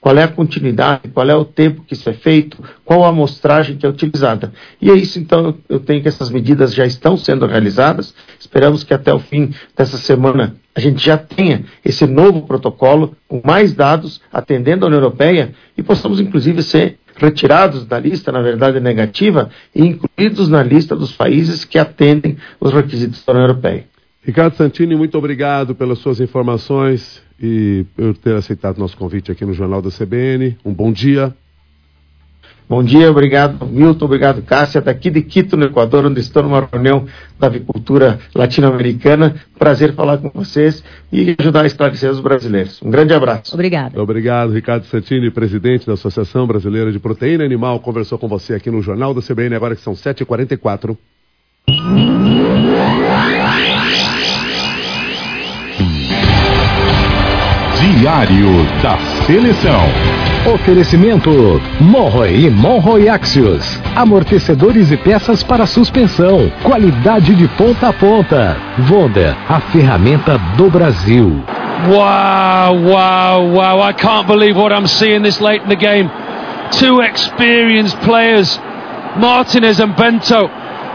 qual é a continuidade, qual é o tempo que isso é feito, qual a amostragem que é utilizada. E é isso, então, eu tenho que essas medidas já estão sendo realizadas. Esperamos que até o fim dessa semana a gente já tenha esse novo protocolo com mais dados, atendendo a União Europeia, e possamos, inclusive, ser retirados da lista, na verdade, negativa, e incluídos na lista dos países que atendem os requisitos da União Europeia. Ricardo Santini, muito obrigado pelas suas informações e por ter aceitado nosso convite aqui no Jornal da CBN. Um bom dia. Bom dia, obrigado Milton, obrigado Cássia, daqui de Quito, no Equador, onde estou numa reunião da avicultura latino-americana. Prazer falar com vocês e ajudar a esclarecer os brasileiros. Um grande abraço. Obrigado. Obrigado, Ricardo Santini, presidente da Associação Brasileira de Proteína Animal, conversou com você aqui no Jornal da CBN, agora que são 7h44. Diário da Seleção. Oferecimento Monroe e Monroe Axios. Amortecedores e peças para suspensão. Qualidade de ponta a ponta. Vonda, a ferramenta do Brasil. Wow. I can't believe what I'm seeing this late in the game. Two experienced players, Martinez and Bento.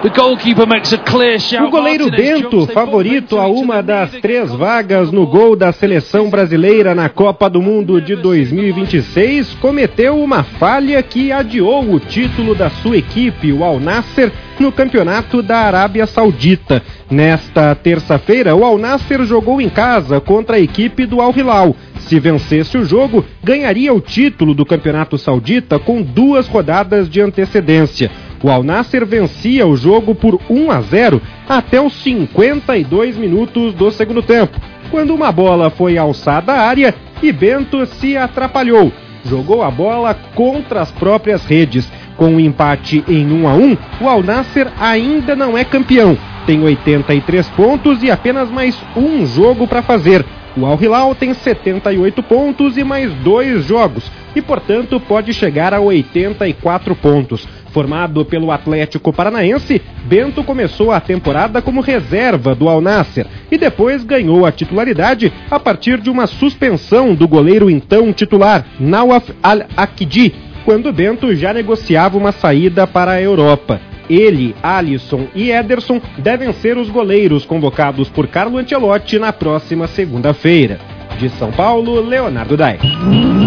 O goleiro Bento, favorito a uma das 3 vagas no gol da seleção brasileira na Copa do Mundo de 2026, cometeu uma falha que adiou o título da sua equipe, o Al Nassr, no campeonato da Arábia Saudita. Nesta terça-feira, o Al Nassr jogou em casa contra a equipe do Al Hilal. Se vencesse o jogo, ganharia o título do campeonato saudita com 2 rodadas de antecedência. O Al Nassr vencia o jogo por 1-0 até os 52 minutos do segundo tempo, quando uma bola foi alçada à área e Bento se atrapalhou. Jogou a bola contra as próprias redes. Com o empate em 1-1, o Al Nassr ainda não é campeão. Tem 83 pontos e apenas mais um jogo para fazer. O Al Hilal tem 78 pontos e mais 2 jogos, e portanto pode chegar a 84 pontos. Formado pelo Atlético Paranaense, Bento começou a temporada como reserva do Al Nassr e depois ganhou a titularidade a partir de uma suspensão do goleiro então titular, Nawaf Al-Akidi, quando Bento já negociava uma saída para a Europa. Ele, Alisson e Ederson devem ser os goleiros convocados por Carlo Ancelotti na próxima segunda-feira. De São Paulo, Leonardo Dai.